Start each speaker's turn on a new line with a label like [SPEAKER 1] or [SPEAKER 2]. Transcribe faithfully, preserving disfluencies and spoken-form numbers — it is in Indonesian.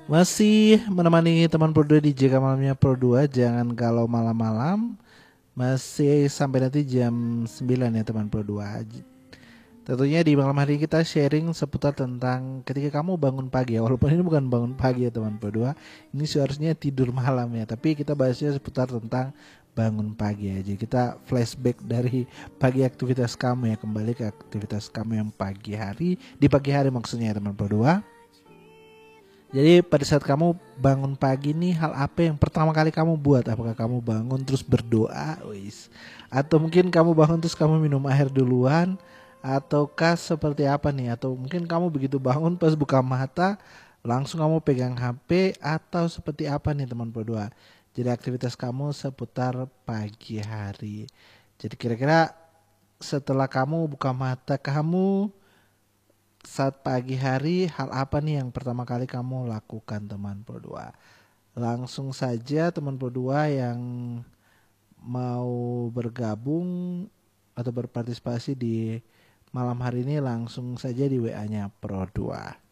[SPEAKER 1] Masih menemani teman Pro dua di J K Malamnya Pro dua. Jangan galau malam-malam. Masih sampai nanti jam sembilan ya teman Pro dua. Tentunya di malam hari ini kita sharing seputar tentang ketika kamu bangun pagi ya. Walaupun ini bukan bangun pagi ya teman Pro dua. Ini seharusnya tidur malam ya. Tapi kita bahasnya seputar tentang bangun pagi ya. Jadi kita flashback dari pagi aktivitas kamu ya. Kembali ke aktivitas kamu yang pagi hari. Di pagi hari maksudnya ya teman Pro dua. Jadi pada saat kamu bangun pagi nih, hal apa yang pertama kali kamu buat? Apakah kamu bangun terus berdoa, wis? Atau mungkin kamu bangun terus kamu minum air duluan? Ataukah seperti apa nih? Atau mungkin kamu begitu bangun pas buka mata langsung kamu pegang H P? Atau seperti apa nih teman berdua? Jadi aktivitas kamu seputar pagi hari. Jadi kira-kira setelah kamu buka mata kamu saat pagi hari, hal apa nih yang pertama kali kamu lakukan teman Pro dua? Langsung saja teman Pro dua yang mau bergabung atau berpartisipasi di malam hari ini langsung saja di W A-nya Pro dua.